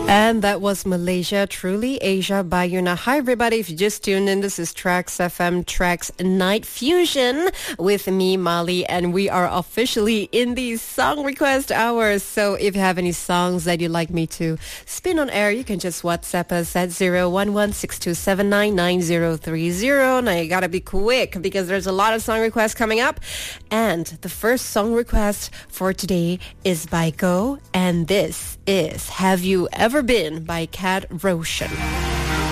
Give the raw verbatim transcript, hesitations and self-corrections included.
And that was Malaysia, Truly Asia by Yuna. Hi, everybody. If you just tuned in, this is Trax F M, Trax Night Fusion with me, Molly, and we are officially in the song request hours. So if you have any songs that you'd like me to spin on air, you can just WhatsApp us at zero one one six two seven nine nine zero three zero. Now, you gotta be quick because there's a lot of song requests coming up. And the first song request for today is by Go, and this is Have You Ever Been by Kat Roshan.